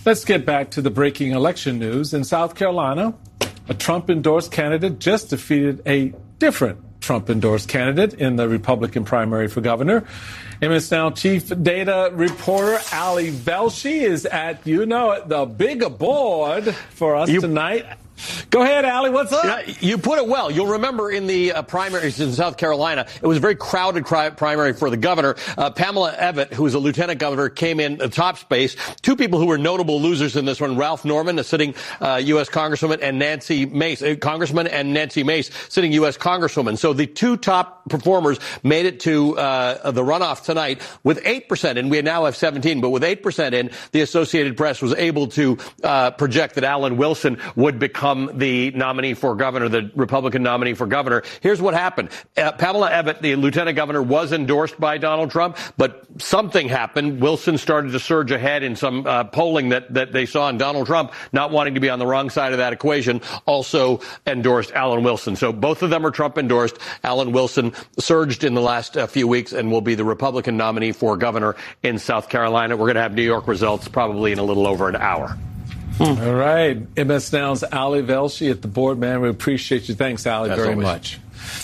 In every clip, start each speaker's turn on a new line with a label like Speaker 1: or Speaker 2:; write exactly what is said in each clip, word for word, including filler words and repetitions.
Speaker 1: Let's get back to the breaking election news. In South Carolina, a Trump-endorsed candidate just defeated a different Trump-endorsed candidate in the Republican primary for governor. M S Now chief data reporter Ali Velshi is at, you know it, the big board for us you- tonight. Go ahead, Ali. What's up?
Speaker 2: Yeah, you put it well. You'll remember in the uh, primaries in South Carolina, it was a very crowded cri- primary for the governor. Uh, Pamela Abbott, who was a lieutenant governor, came in the top space. Two people who were notable losers in this one, Ralph Norman, a sitting uh, U S congresswoman, and Nancy Mace, uh, congressman, and Nancy Mace, sitting U S congresswoman. So the two top performers made it to uh, the runoff tonight with eight percent, and we now have seventeen, but with eight percent in, the Associated Press was able to uh, project that Alan Wilson would become the nominee for governor, the Republican nominee for governor. Here's what happened. Uh, Pamela Abbott, the lieutenant governor, was endorsed by Donald Trump, but something happened. Wilson started to surge ahead in some uh, polling that, that they saw, and Donald Trump, not wanting to be on the wrong side of that equation, also endorsed Alan Wilson. So both of them are Trump endorsed. Alan Wilson surged in the last uh, few weeks and will be the Republican nominee for governor in South Carolina. We're going to have New York results probably in a little over an hour.
Speaker 1: Hmm. All right. M S Now's Ali Velshi at the board, man. We appreciate you. Thanks, Ali,
Speaker 2: As
Speaker 1: very
Speaker 2: always.
Speaker 1: much.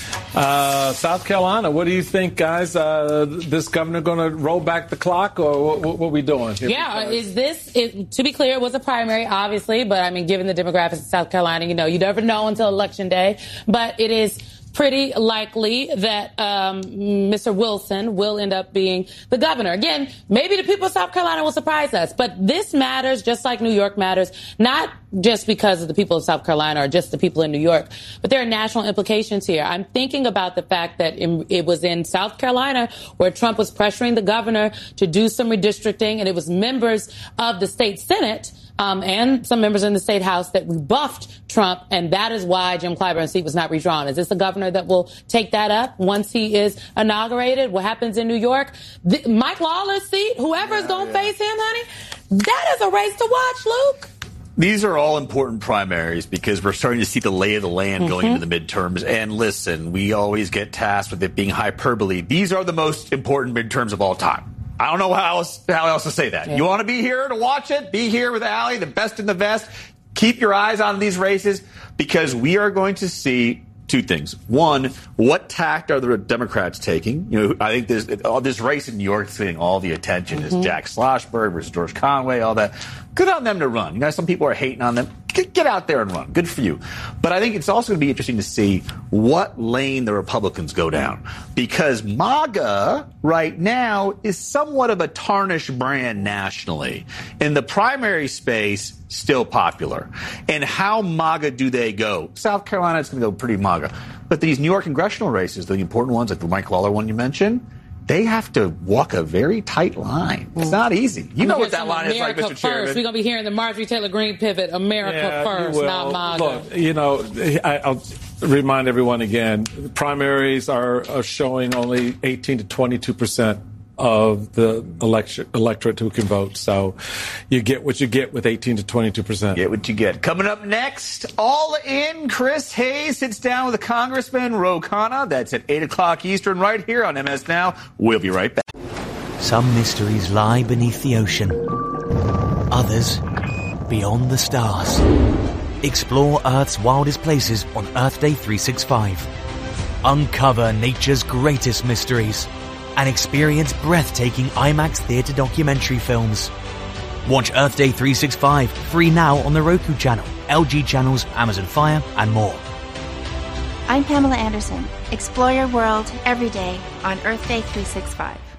Speaker 1: Uh, South Carolina, what do you think, guys? Uh, this governor going to roll back the clock, or what, what are we doing here?
Speaker 3: Yeah, is this, it, to be clear, it was a primary, obviously, but I mean, given the demographics of South Carolina, you know, you never know until Election Day, but it is pretty likely that um, Mister Wilson will end up being the governor. Again, maybe the people of South Carolina will surprise us, but this matters just like New York matters, not just because of the people of South Carolina or just the people in New York, but there are national implications here. I'm thinking about the fact that in, it was in South Carolina where Trump was pressuring the governor to do some redistricting, and it was members of the state Senate Um, and some members in the state house that rebuffed Trump, and that is why Jim Clyburn's seat was not redrawn. Is this a governor that will take that up once he is inaugurated? What happens in New York? The, Mike Lawler's seat, whoever is going to face him, honey, that is a race to watch, Luke.
Speaker 4: These are all important primaries because we're starting to see the lay of the land going mm-hmm. into the midterms. And listen, we always get tasked with it being hyperbole. These are the most important midterms of all time. I don't know how else, how else to say that. Yeah. You want to be here to watch it? Be here with Ali, the best in the best. Keep your eyes on these races because we are going to see two things. One, what tact are the Democrats taking? You know, I think this, all this race in New York is getting all the attention. Mm-hmm. Is Jack Schlossberg versus George Conway, all that. Good on them to run. You know, some people are hating on them. Get, get out there and run. Good for you. But I think it's also going to be interesting to see what lane the Republicans go down. Because MAGA right now is somewhat of a tarnished brand nationally. In the primary space, still popular. And how MAGA do they go? South Carolina is going to go pretty MAGA. But these New York congressional races, the important ones like the Mike Lawler one you mentioned, they have to walk a very tight line. It's not easy. You know what that line is like, Mister Chairman.
Speaker 3: We're going to be hearing the Marjorie Taylor Greene pivot, America
Speaker 1: yeah,
Speaker 3: first, not MAGA.
Speaker 1: Look, you know, I, I'll remind everyone again, primaries are, are showing only eighteen to twenty-two percent of the election, electorate who can vote. So you get what you get with eighteen to twenty-two percent.
Speaker 4: Get what you get. Coming up next, All In, Chris Hayes sits down with Congressman Ro Khanna. That's at eight o'clock Eastern right here on M S Now. We'll be right back.
Speaker 5: Some mysteries lie beneath the ocean. Others beyond the stars. Explore Earth's wildest places on Earth Day three sixty-five. Uncover nature's greatest mysteries and experience breathtaking IMAX theater documentary films. Watch Earth Day three sixty-five free now on the Roku channel, L G channels, Amazon Fire, and more.
Speaker 6: I'm Pamela Anderson. Explore your world every day on Earth Day three sixty-five.